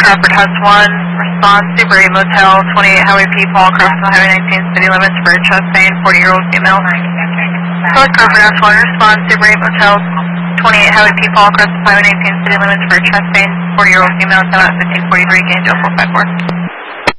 Crawford has 1. Response, Super 8 Motel, 28 Highway P. Paul, crossing the Highway 19 city limits for chest pain, 40-year-old female. North Crawford has 1. Response, Super 8 Motel, 28 Highway P. Paul, crossing the Highway 19 city limits for chest pain, 40-year-old female, 10 at 1543, Gainesville 454.